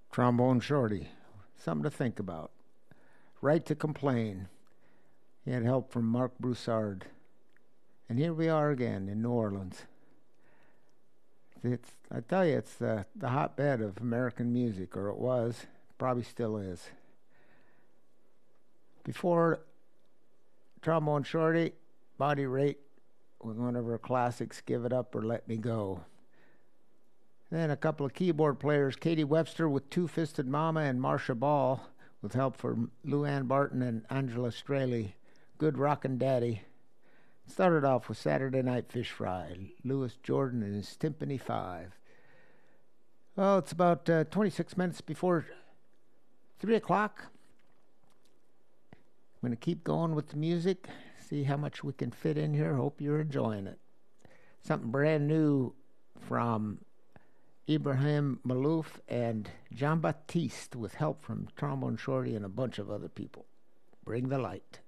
Trombone Shorty. Something to think about. Right to Complain. He had help from Marc Broussard. And here we are again in New Orleans. I tell you, it's the hotbed of American music, or it was. Probably still is. Before Trombone Shorty, Body Rate with one of her classics, Give It Up or Let Me Go. Then a couple of keyboard players, Katie Webster with Two Fisted Mama and Marcia Ball with help from Lou Ann Barton and Angela Straley, Good Rockin' Daddy. Started off with Saturday Night Fish Fry, Louis Jordan and his Timpani 5. Well, it's about 26 minutes before 3 o'clock. I'm going to keep going with the music, see how much we can fit in here. Hope you're enjoying it. Something brand new from Ibrahim Malouf and Jean Baptiste with help from Trombone Shorty and a bunch of other people. Bring the light.